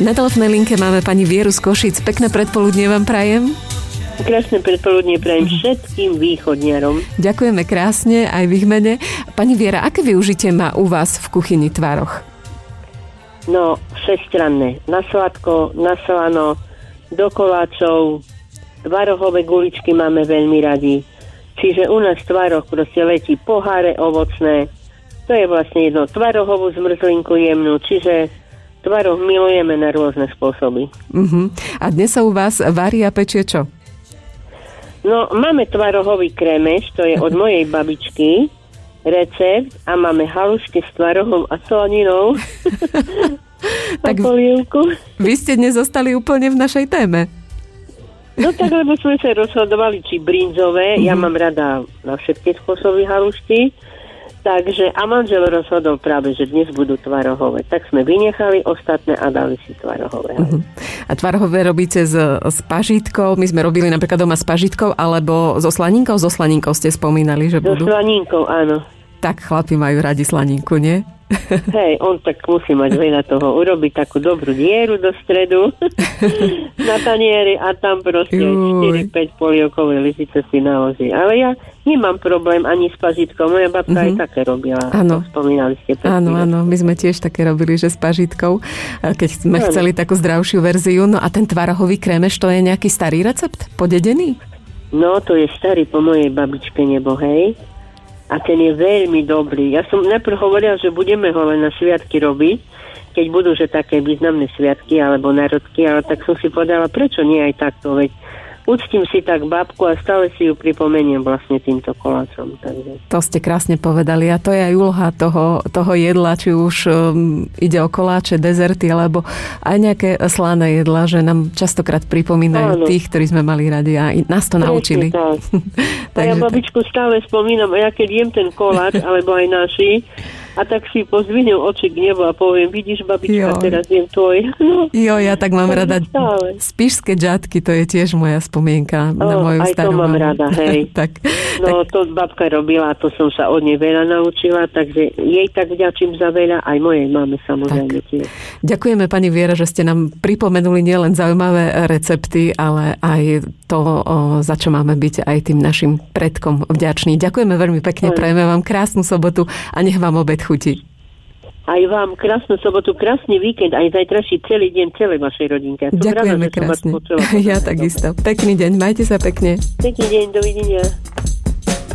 Na telefónnej linke máme pani Vieru z Košíc. Pekné predpoludnie vám prajem. Krásne predpoludnie prajem všetkým východniarom. Ďakujeme krásne aj v ich mene. Pani Viera, aké využitie má u vás v kuchyni tvaroh? No, všestranné. Na sladko, na slano, do koláčov, tvarohové guličky máme veľmi radi. Čiže u nás tvaroh proste letí poháre ovocné. To je vlastne jedno. Tvarohovú zmrzlinku jemnú, čiže tvaroh milujeme na rôzne spôsoby. A dnes sa u vás varí a pečie čo? No, máme tvarohový kremeš, to je od mojej babičky, recept, a máme halušky s tvarohom a slaninou. Tak polievku. Vy ste dnes zostali úplne v našej téme. No tak, lebo sme sa rozhodovali, či brinzové, ja mám rada na všetky spôsoby halušky, takže a manžel rozhodol práve, že dnes budú tvarohové. Tak sme vynechali ostatné a dali si tvarohové. A tvarohové robíte s pažitkou? My sme robili napríklad doma s pažitkou, alebo so slaninkou? So slaninkou ste spomínali, že budú? So slaninkou, áno. Tak chlapi majú radi slaninku, nie? Hej, on tak musí mať veľa toho. Urobiť takú dobrú dieru do stredu na tanieri a tam proste 4-5 polievkové lyžice si naloží. Ale ja nemám problém ani s pažitkou. Moja babka aj také robila. Áno. Spomínali ste. Áno, my sme tiež také robili, že s pažitkou, keď sme chceli takú zdravšiu verziu. No a ten tvarohový krémeš, to je nejaký starý recept? Podedený? No, to je starý po mojej babičke nebohej. A ten je veľmi dobrý. Ja som najprv hovorila, že budeme ho len na sviatky robiť, keď budú že také významné sviatky alebo národky, ale tak som si povedala, prečo nie aj takto, veď uctím si tak babku a stále si ju pripomeniem vlastne týmto koláčom. Takže. To ste krásne povedali a to je aj úloha toho jedla, či už ide o koláče, dezerty alebo aj nejaké slané jedla, že nám častokrát pripomínajú tých, ktorí sme mali radi a nás to naučili. A ja babičku stále spomínam, a ja keď jem ten koláč, alebo aj naši, a tak si pozdvihnem oči k nebu a poviem, vidíš, babička, teraz jem tvoj. No, ja tak mám rada spišské džatky, to je tiež moja spomienka na moju starú mamu. Aj to mám rada, hej. To babka robila, to som sa od nej veľa naučila, takže jej tak vďačím za veľa, aj mojej máme samozrejme tiež. Ďakujeme, pani Viera, že ste nám pripomenuli nielen zaujímavé recepty, ale aj to, za čo máme byť aj tým našim predkom vďační. Ďakujeme veľmi pekne, prajeme vám krásnu sobotu a nech vám obed chutí. Aj vám krásnu sobotu, krásny víkend, aj zajtrajší celý deň celej vašej rodinke. Ďakujeme krásne. Ja takisto. Pekný deň, majte sa pekne. Pekný deň, dovidenia.